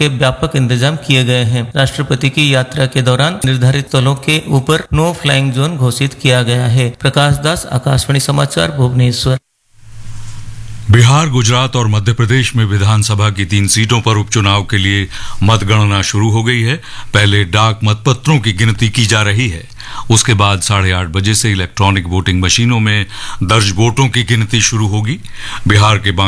के व्यापक इंतजाम किए गए हैं। राष्ट्रपति की यात्रा के दौरान निर्धारित स्थलों के ऊपर नो फ्लाइंग जोन घोषित किया गया है। प्रकाश दास, आकाशवाणी समाचार, भुवनेश्वर। बिहार, गुजरात और मध्य प्रदेश में विधानसभा की 3 सीटों पर उपचुनाव के लिए मतगणना शुरू हो गई है। पहले डाक मतपत्रों की गिनती की जा रही है। उसके बाद 8:30 बजे से इलेक्ट्रॉनिक वोटिंग मशीनों में दर्ज वोटों की गिनती शुरू होगी। बिहार के